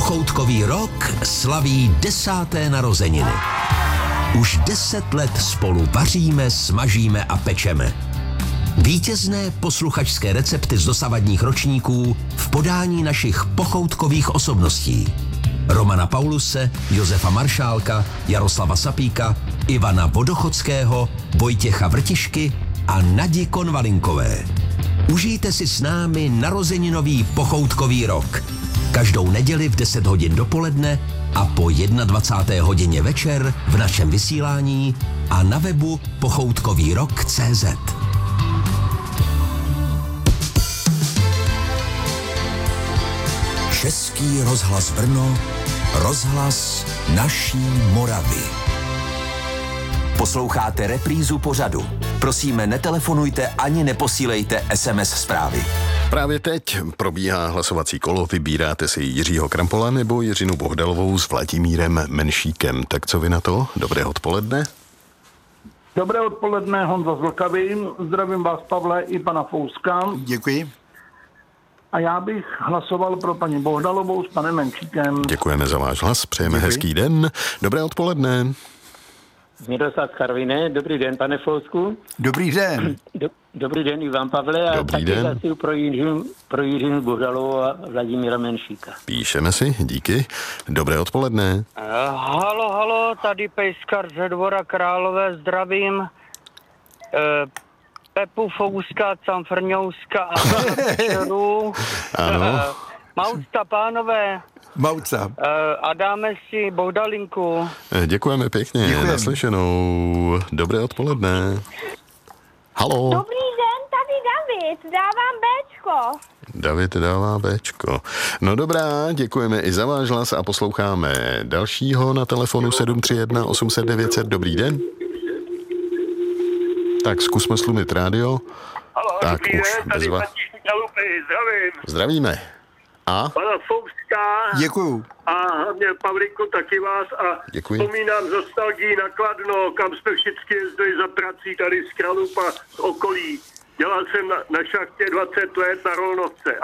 Pochoutkový rok slaví 10. narozeniny. Už 10 let spolu vaříme, smažíme a pečeme. Vítězné posluchačské recepty z dosavadních ročníků v podání našich pochoutkových osobností. Romana Pauluse, Josefa Maršálka, Jaroslava Sapíka, Ivana Vodochodského, Vojtěcha Vrtišky a Nadi Konvalinkové. Užijte si s námi narozeninový pochoutkový rok. Každou neděli v 10 hodin dopoledne a po 21. hodině večer v našem vysílání a na webu pochoutkovýrok.cz. Český rozhlas Brno, rozhlas naší Moravy. Posloucháte reprízu pořadu. Prosíme, netelefonujte ani neposílejte SMS zprávy. Právě teď probíhá hlasovací kolo, vybíráte si Jiřího Krampola nebo Jiřinu Bohdalovou s Vladimírem Menšíkem. Tak co vy na to? Dobré odpoledne. Dobré odpoledne, Honza z Vltavy. Zdravím vás, Pavle, i pana Fouska. Děkuji. A já bych hlasoval pro paní Bohdalovou s panem Menšíkem. Děkujeme za váš hlas, přejeme hezký den. Dobré odpoledne. Miroslav Karviné, dobrý den, pane Fousku. Dobrý den. Dobrý den i vám, Pavle, a Dobrý taky den. zase pro Jiřinu Bohdalovou a Vladimíra Menšíka. Píšeme si, díky. Dobré odpoledne. Halo, tady Pejskar ze Dvora Králové, zdravím. Pepu Fouska, Camfrňouska a Čerů. Ano. Mausta, pánové. Mauca. A dáme si Bohdalinku. Děkujeme pěkně, Děkujeme. naslyšenou. Dobré odpoledne. Halo. Dobrý den, tady David, dávám Bčko. David dává Bčko. No dobrá, děkujeme i za váš hlas a posloucháme dalšího na telefonu 731 800 900. Dobrý den. Tak zkusme slumit rádio. Halo, Tak dobrý už den, bez tady vás. František Chalupy, zdravím. Zdravíme. A? Pana Fouska Děkuju. a hlavně Pavlíku taky vás a Děkuji. vzpomínám z nostalgii na Kladno, kam jsme všichni jezdili za prací tady z Kralupa z okolí. Dělal jsem na šachtě 20 let na Rolnovce.